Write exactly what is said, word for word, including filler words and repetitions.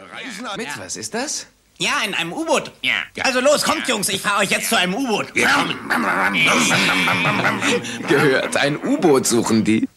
Reisen an... Mit, was ist das? Ja, in einem U-Boot. Ja. Also los, kommt, Jungs, ich fahre euch jetzt zu einem U-Boot. Wir kommen. Gehört, ein U-Boot suchen die.